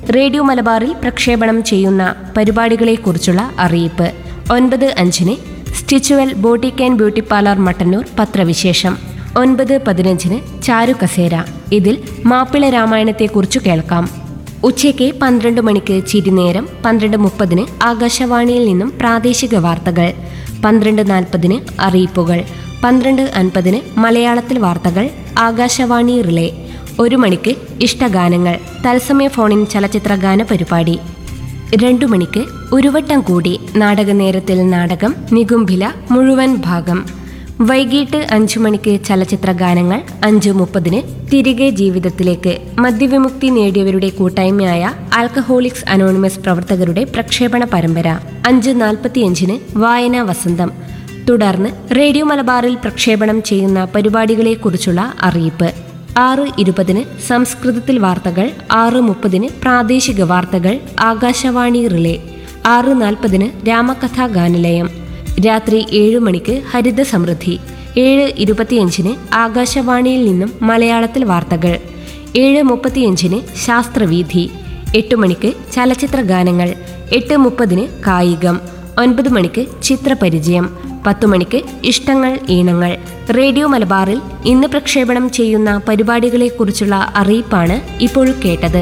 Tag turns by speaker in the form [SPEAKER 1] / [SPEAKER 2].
[SPEAKER 1] Radio മലബാറിൽ പ്രക്ഷേപണം ചെയ്യുന്ന പരിപാടികളെക്കുറിച്ചുള്ള അറിയിപ്പ്. 9:05 സ്റ്റിച്ചുവൽ boutique and beauty parlour Mattannur പത്രവിശേഷം. 9:15 ചാരുകസേര. ഇതിൽ മാപ്പിള രാമായണത്തെക്കുറിച്ചു കേൾക്കാം. ഉച്ചയ്ക്ക് 12 മണിക്ക് ചിരിനേരം. 12:30 ആകാശവാണിയിൽ നിന്നും പ്രാദേശിക വാർത്തകൾ. 12:40 അറിയിപ്പുകൾ. 12:50 മലയാളത്തിൽ വാർത്തകൾ ആകാശവാണി റിലേ. 1 മണിക്ക് ഇഷ്ടഗാനങ്ങൾ തത്സമയ ഫോണിൻ ചലച്ചിത്ര ഗാന പരിപാടി. 2 മണിക്ക് ഒരുവട്ടം കൂടി നാടകനേരത്തിൽ നാടകം നികുംഭില മുഴുവൻ ഭാഗം. വൈകിട്ട് 5 മണിക്ക് ചലച്ചിത്ര ഗാനങ്ങൾ. 5:30 തിരികെ ജീവിതത്തിലേക്ക് മദ്യവിമുക്തി നേടിയവരുടെ കൂട്ടായ്മയായ ആൽക്കഹോളിക്സ് അനോണിമസ് പ്രവർത്തകരുടെ പ്രക്ഷേപണ പരമ്പര. 5:45 വായനാ വസന്തം. തുടർന്ന് റേഡിയോ മലബാറിൽ പ്രക്ഷേപണം ചെയ്യുന്ന പരിപാടികളെക്കുറിച്ചുള്ള അറിയിപ്പ്. 6:20 സംസ്കൃതത്തിൽ വാർത്തകൾ. 6:30 പ്രാദേശിക വാർത്തകൾ ആകാശവാണി റിലേ. 6:40 രാമകഥാ ഗാനലയം. രാത്രി 7 മണിക്ക് ഹരിത സമൃദ്ധി. 7:25 ആകാശവാണിയിൽ നിന്നും മലയാളത്തിൽ വാർത്തകൾ. 7:35 ശാസ്ത്രവീഥി. 8 മണിക്ക് ചലച്ചിത്ര ഗാനങ്ങൾ. 8:30 കായികം. 9 മണിക്ക് ചിത്രപരിചയം. 10 മണിക്ക് ഇഷ്ടങ്ങൾ ഈണങ്ങൾ. റേഡിയോ മലബാറിൽ ഇന്ന് പ്രക്ഷേപണം ചെയ്യുന്ന പരിപാടികളെക്കുറിച്ചുള്ള അറിയിപ്പാണ് ഇപ്പോൾ കേട്ടത്.